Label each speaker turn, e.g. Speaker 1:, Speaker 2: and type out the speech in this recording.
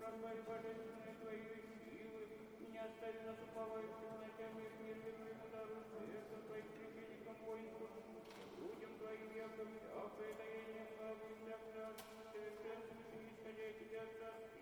Speaker 1: Твоей божественной Твоей силы, не остави нас уповающим на Тебя, мир Твоему дару, сердцем Твоим священникам воинским, людям Твоим, яко всякое таяние славы, вся клятва, совершенствующим, исходя от Тебя, Отца,